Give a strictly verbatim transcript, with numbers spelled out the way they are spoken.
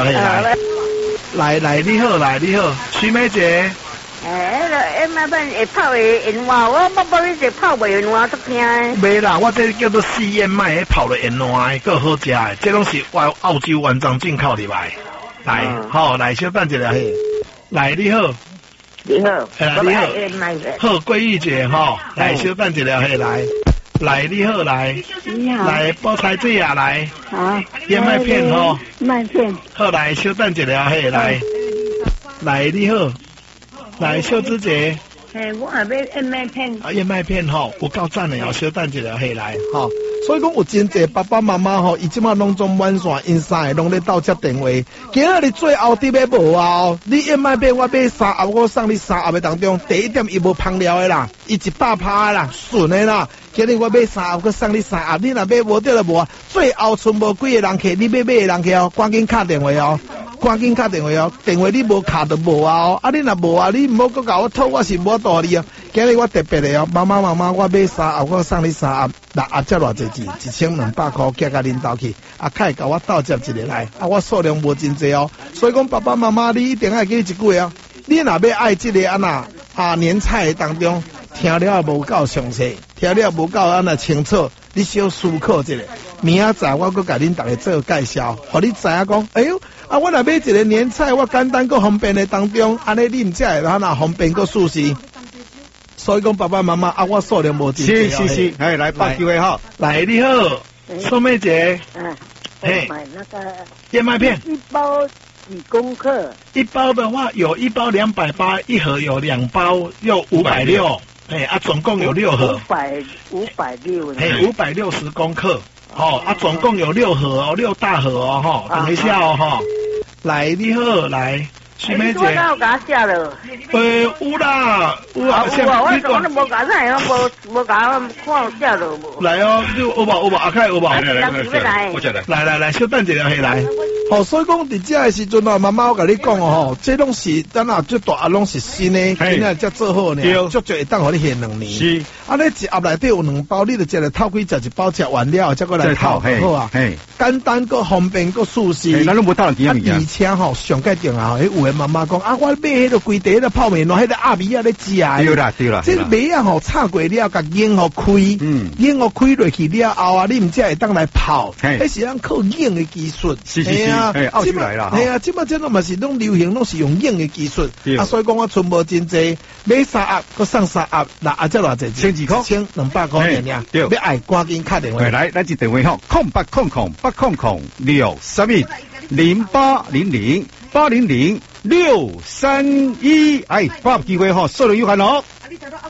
嘿来，来来你好来你好，徐美姐。 诶，迄个 M I 片会泡的烟花，我我帮你一泡袂烟花足惊的。 袂啦，我这叫做试验麦，迄泡了烟花的，够好食的，这拢是澳澳洲原装进口入来。来，好、嗯，来小等一下嘿，来你好， 你好， 哎你好，好桂玉姐哈，来小等一下嘿来，来你好来， 你好， 来菠菜水啊来， 好， 燕麦片吼， 麦片， 好来小等一下嘿来，来你好。来，秀芝姐， 嘿，我也要燕麦片。 啊，燕麦片吼，有够赞的哦，小等一下嘿来，吼。所以讲有真侪爸爸妈妈吼，伊即马拢总满线，因三个拢咧斗接电话。今仔日最后伫要无啊哦，你燕麦片我买三盒，我送你三盒的当中，第一点伊无香料的啦，伊一百趴的啦，纯的啦。今日我买三盒，我送你三盒，你若买无得就无啊。最后剩无几个人客，你要买的人客哦，赶紧敲电话哦。赶紧打电话哦，电话你无卡就无啊哦，啊你若无啊，你唔好搁甲我讨，我是无道理啊。今日我特别的哦，妈妈妈妈，我买三盒，我送你三盒，六盒才偌济钱，一千两百块，寄甲恁兜去，啊，开甲我倒接一个来，啊，我数量无真济哦，所以讲爸爸妈妈，你一定要记一句哦，你若要爱这个安那啊年菜当中，听了无够详细，听了无够安那清楚，你小思考一下。明仔载我搁甲恁大家做介绍，互你知影讲，哎呦，啊我若买一个年菜，我简单搁方便的当中，安尼你毋才会安那方便搁舒适。所以讲爸爸妈妈啊，我数量无真是是是，哎来把机会哈， 来你好，宋妹姐， 嗯， 嘿， 买那个燕麦片， 一包几公克？ 一包的话有一包两百八，一盒有两包又五百六，哎啊，总共有六盒， 五百五百六， 嘿，五百六十公克。哦，啊，总共有六盒哦，六大盒哦，哈、哦，等一下哦，哈、哦，来，你好，来，徐梅姐， 我刚有给他写了， 呃，有啦，有啊， 有啊，我我都无甲他，我无无甲他看写了无。 来哦，有有无有无，阿凯有无？来来来来， 我来， 来来来，小等一下，嘿来。哦，所以讲伫这个时阵啊，妈妈我甲你讲哦，这拢是咱啊最大啊拢是新的，今日才做好呢，足足会当互你现两年。是，啊，你一盒内底有两包，你就食了透开食一包，食完了再过来透，好啊。嘿，简单个方便个舒适。 咱拢无倒钱啊，而且吼上界定啊，有诶妈妈讲啊，我买迄个规地迄个泡面咯，迄个阿米啊咧食。 对啦对啦， 这个米啊吼炒过了，甲烟互开，嗯，烟互开落去了后啊，你毋才会当来泡，迄是咱靠烟的技术。 是是是。哎，澳洲来啦！ 系啊，即摆这拢嘛是拢流行，拢是用硬的技术。啊，所以讲我存无真济，买三盒，搁送三盒，六盒才偌济？ 千二块， 千两百块尔尔。对，要爱赶紧打电话。 来，咱一电话号：空八空空八空空六三一零八零零八零零六三一。哎，把机会吼，数量有限哦。